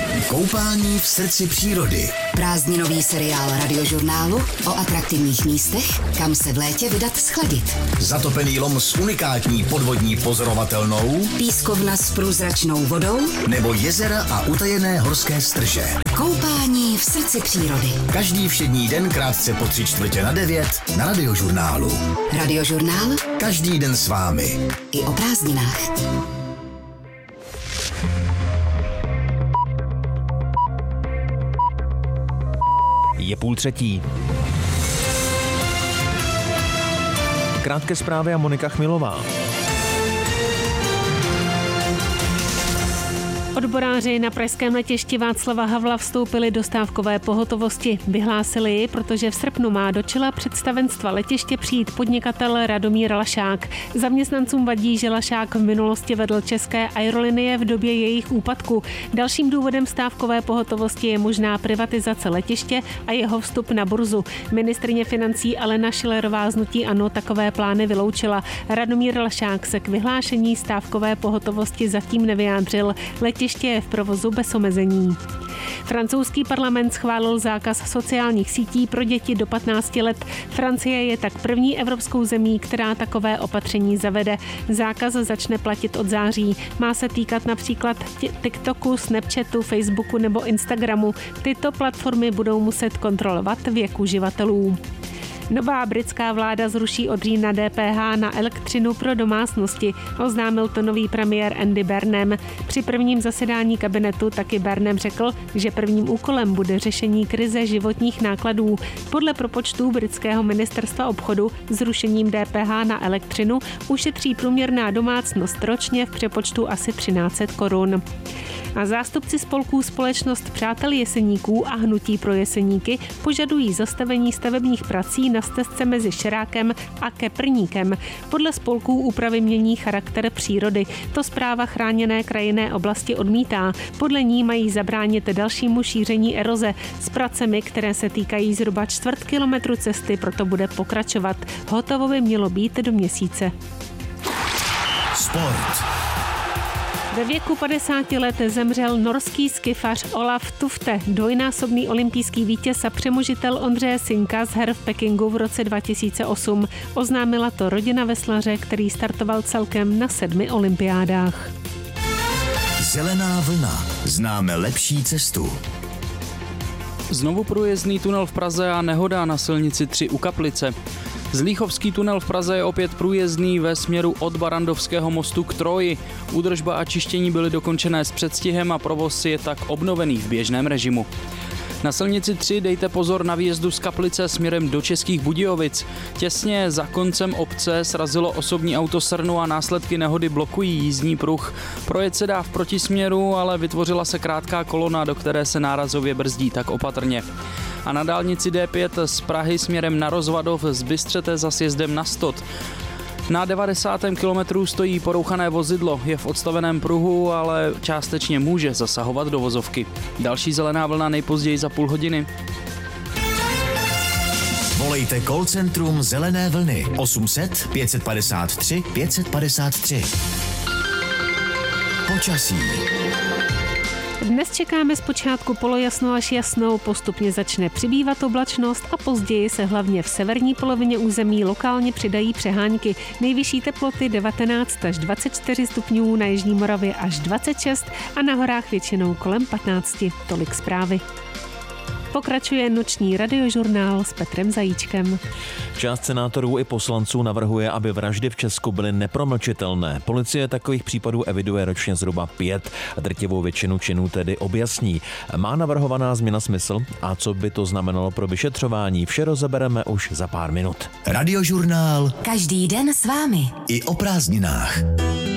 Koupání v srdci přírody. Prázdninový seriál Radiožurnálu o atraktivních místech, kam se v létě vydat schladit. Zatopený lom s unikátní podvodní pozorovatelnou, Pískovna s průzračnou vodou nebo jezera a utajené horské strže. Koupání v srdci přírody. Každý všední den krátce po 8:45 na Radiožurnálu. Radiožurnál Každý den s vámi. i o prázdninách. Je 2:30. Krátké zprávy a Monika Chmilová. Odboráři na pražském letišti Václava Havla vstoupili do stávkové pohotovosti. Vyhlásili ji, protože v srpnu má do čela představenstva letiště přijít podnikatel Radomír Lašák. Zaměstnancům vadí, že Lašák v minulosti vedl české aerolinie v době jejich úpadku. Dalším důvodem stávkové pohotovosti je možná privatizace letiště a jeho vstup na burzu. Ministryně financí Alena Schillerová z hnutí ANO takové plány vyloučila. Radomír Lašák se k vyhlášení stávkové pohotovosti zatím nevyjádřil. Letiště je v provozu bez omezení. Francouzský parlament schválil zákaz sociálních sítí pro děti do 15 let. Francie je tak první evropskou zemí, která takové opatření zavede. Zákaz začne platit od září. Má se týkat například TikToku, Snapchatu, Facebooku nebo Instagramu. Tyto platformy budou muset kontrolovat věk uživatelů. Nová britská vláda zruší od října DPH na elektřinu pro domácnosti, oznámil to nový premiér Andy Burnham. Při prvním zasedání kabinetu taky Burnham řekl, že prvním úkolem bude řešení krize životních nákladů. Podle propočtů britského ministerstva obchodu zrušením DPH na elektřinu ušetří průměrná domácnost ročně v přepočtu asi 1300 korun. A zástupci spolků Společnost přátel Jeseníků a Hnutí pro Jeseníky požadují zastavení stavebních prací na stezce mezi Šerákem a Keprníkem. Podle spolků úpravy mění charakter přírody. To správa chráněné krajinné oblasti odmítá. Podle ní mají zabránit dalšímu šíření eroze. S pracemi, které se týkají zhruba 1/4 kilometru cesty, proto bude pokračovat. Hotovo by mělo být do měsíce. Sport. Ve věku 50 let zemřel norský skifař Olaf Tufte, dvojnásobný olympijský vítěz a přemožitel Ondřeje Synka z her v Pekingu v roce 2008. Oznámila to rodina veslaře, který startoval celkem na 7 olympiádách. Zelená vlna. Známe lepší cestu. Znovu průjezdný tunel v Praze a nehoda na silnici 3 u Kaplice. Zlíchovský tunel v Praze je opět průjezdný ve směru od Barandovského mostu k Troji. Údržba a čištění byly dokončené s předstihem a provoz je tak obnovený v běžném režimu. Na silnici 3 dejte pozor na výjezdu z Kaplice směrem do Českých Budějovic. Těsně za koncem obce srazilo osobní auto srnu a následky nehody blokují jízdní pruh. Projet se dá v protisměru, ale vytvořila se krátká kolona, do které se nárazově brzdí, tak opatrně. A na dálnici D5 z Prahy směrem na Rozvadov zbystřete za sjezdem na Stot. Na 90. kilometru stojí porouchané vozidlo, je v odstaveném pruhu, ale částečně může zasahovat do vozovky. Další zelená vlna nejpozději za půl hodiny. Volejte call centrum Zelené vlny 800 553 553. Počasí. Dnes čekáme zpočátku polojasno až jasnou, postupně začne přibývat oblačnost a později se hlavně v severní polovině území lokálně přidají přehánky. Nejvyšší teploty 19 až 24 stupňů, na jižní Moravě až 26 a na horách většinou kolem 15. Tolik zprávy. Pokračuje noční radiožurnál s Petrem Zajíčkem. Část senátorů i poslanců navrhuje, aby vraždy v Česku byly nepromlčitelné. Policie takových případů eviduje ročně zhruba 5 a drtivou většinu činů tedy objasní. Má navrhovaná změna smysl a co by to znamenalo pro vyšetřování? Vše rozebereme už za pár minut. Radiožurnál. Každý den s vámi. I o prázdninách.